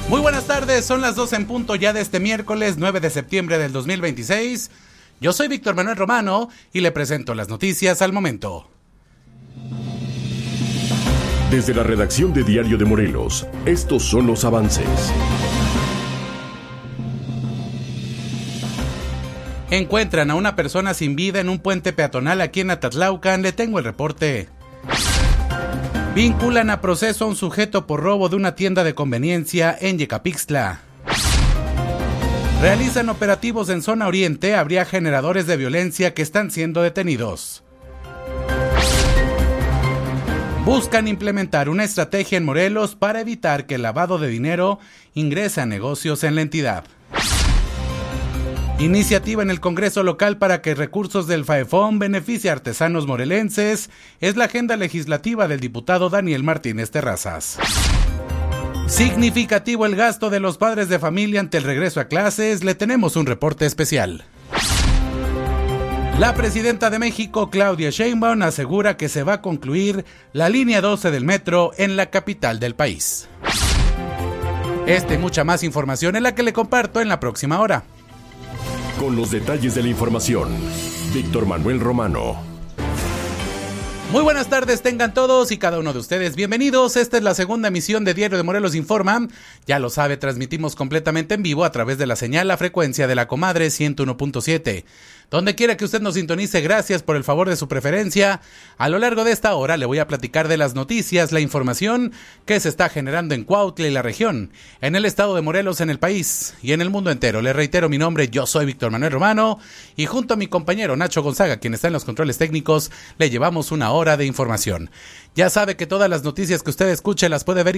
Muy buenas tardes, son las 12 en punto ya de este miércoles 9 de septiembre del 2026. Yo soy Víctor Manuel Romano y le presento las noticias al momento. Desde la redacción de Diario de Morelos, estos son los avances. Encuentran a una persona sin vida en un puente peatonal aquí en Atatlaucan. Le tengo el reporte. Vinculan a proceso a un sujeto por robo de una tienda de conveniencia en Yecapixtla. Realizan operativos en zona oriente. Habría generadores de violencia que están siendo detenidos. Buscan implementar una estrategia en Morelos para evitar que el lavado de dinero ingrese a negocios en la entidad. Iniciativa en el Congreso local para que recursos del FAEFOM beneficie a artesanos morelenses es la agenda legislativa del diputado Daniel Martínez Terrazas. Significativo el gasto de los padres de familia ante el regreso a clases. Le tenemos un reporte especial. La presidenta de México, Claudia Sheinbaum, asegura que se va a concluir la línea 12 del metro en la capital del país. Esta y mucha más información es la que le comparto en la próxima hora. Con los detalles de la información, Víctor Manuel Romano. Muy buenas tardes tengan todos y cada uno de ustedes. Bienvenidos, esta es la segunda emisión de Diario de Morelos Informa. Ya lo sabe, transmitimos completamente en vivo a través de la señal, la frecuencia de la comadre 101.7. Donde quiera que usted nos sintonice, gracias por el favor de su preferencia. A lo largo de esta hora le voy a platicar de las noticias, la información que se está generando en Cuautla y la región, en el estado de Morelos, en el país y en el mundo entero. Le reitero mi nombre, yo soy Víctor Manuel Romano y junto a mi compañero Nacho Gonzaga, quien está en los controles técnicos, le llevamos una hora de información. Ya sabe que todas las noticias que usted escuche las puede ver y